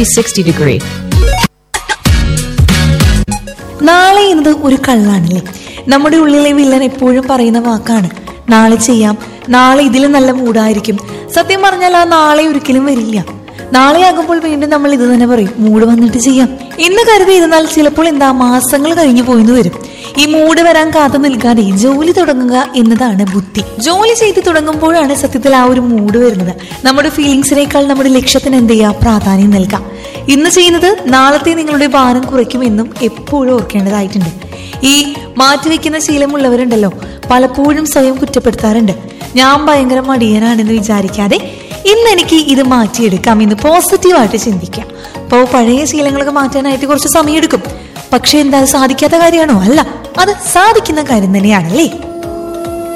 360 degree. നാളെ എന്നത് ഒരു കള്ളാണല്ലേ. നമ്മുടെ ഉള്ളിലെ വില്ലൻ എപ്പോഴും പറയുന്ന വാക്കാണ് നാളെ ചെയ്യാം, നാളെ ഇതിലും നല്ല മൂടായിരിക്കും. സത്യം പറഞ്ഞാൽ ആ നാളെ ഒരിക്കലും വരില്ല. നാളെ ആകുമ്പോൾ വീണ്ടും നമ്മൾ ഇത് തന്നെ പറയും, മൂഡ് വന്നിട്ട് ചെയ്യാം. ഇന്ന് കരുതി ഇരുന്നാൽ ചിലപ്പോൾ എന്താ മാസങ്ങൾ കഴിഞ്ഞു പോയിന്ന് വരും. ഈ മൂഡ് വരാൻ കാത്തു നിൽക്കാതെ ജോലി തുടങ്ങുക എന്നതാണ് ബുദ്ധി. ജോലി ചെയ്ത് തുടങ്ങുമ്പോഴാണ് സത്യത്തിൽ ആ ഒരു മൂഡ് വരുന്നത്. നമ്മുടെ ഫീലിങ്സിനേക്കാൾ നമ്മുടെ ലക്ഷ്യത്തിന് എന്ത് ചെയ്യാം, പ്രാധാന്യം നൽകാം. ഇന്ന് ചെയ്യുന്നത് നാളത്തെ നിങ്ങളുടെ ഭാരം കുറയ്ക്കുമെന്നും എപ്പോഴും ഓർക്കേണ്ടതായിട്ടുണ്ട്. ഈ മാറ്റിവെക്കുന്ന ശീലമുള്ളവരുണ്ടല്ലോ, പലപ്പോഴും സ്വയം കുറ്റപ്പെടുത്താറുണ്ട്. ഞാൻ ഭയങ്കര മടിയനാണെന്ന് വിചാരിക്കാതെ ഇന്ന് എനിക്ക് ഇത് മാറ്റിയെടുക്കാം എന്ന് പോസിറ്റീവായിട്ട് ചിന്തിക്കാം. അപ്പോൾ പഴയ ശീലങ്ങളൊക്കെ മാറ്റാനായിട്ട് കുറച്ച് സമയം എടുക്കും. പക്ഷെ എന്താ സാധിക്കാത്ത കാര്യമാണോ? അല്ല, അത് സാധിക്കുന്ന കാര്യം തന്നെയാണല്ലേ.